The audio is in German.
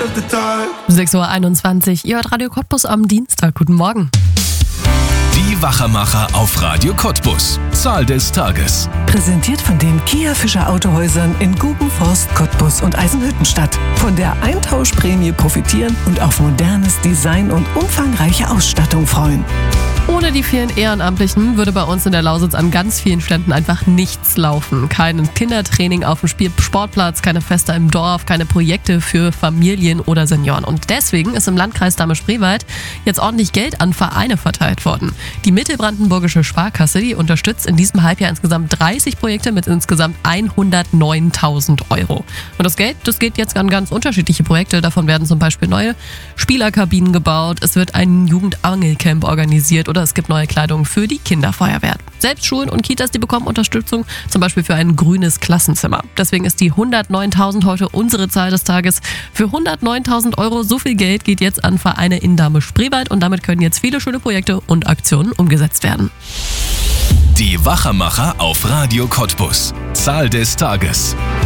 6:21 Uhr, ihr hört Radio Cottbus am Dienstag. Guten Morgen. Die Wachermacher auf Radio Cottbus. Zahl des Tages. Präsentiert von den Kia Fischer Autohäusern in Gubenforst, Cottbus und Eisenhüttenstadt. Von der Eintauschprämie profitieren und auf modernes Design und umfangreiche Ausstattung freuen. Ohne die vielen Ehrenamtlichen würde bei uns in der Lausitz an ganz vielen Ständen einfach nichts laufen. Kein Kindertraining auf dem Sportplatz, keine Feste im Dorf, keine Projekte für Familien oder Senioren. Und deswegen ist im Landkreis Dahme-Spreewald jetzt ordentlich Geld an Vereine verteilt worden. Die Mittelbrandenburgische Sparkasse, die unterstützt in diesem Halbjahr insgesamt 30 Projekte mit insgesamt 109.000 Euro. Und das Geld, das geht jetzt an ganz unterschiedliche Projekte. Davon werden zum Beispiel neue Spielerkabinen gebaut, es wird ein Jugendangelcamp organisiert oder es gibt neue Kleidung für die Kinderfeuerwehr. Selbst Schulen und Kitas, die bekommen Unterstützung, zum Beispiel für ein grünes Klassenzimmer. Deswegen ist die 109.000 heute unsere Zahl des Tages. Für 109.000 Euro, so viel Geld geht jetzt an Vereine in Dahme-Spreewald und damit können jetzt viele schöne Projekte und Aktionen umgesetzt werden. Die Wachermacher auf Radio Cottbus. Zahl des Tages.